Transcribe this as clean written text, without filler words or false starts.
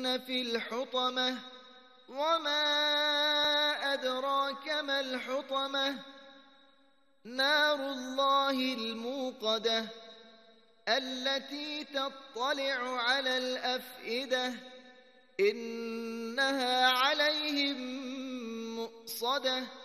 في الحطمة وما أدراك ما الحطمة نار الله الموقدة التي تطلع على الأفئدة إنها عليهم مؤصدة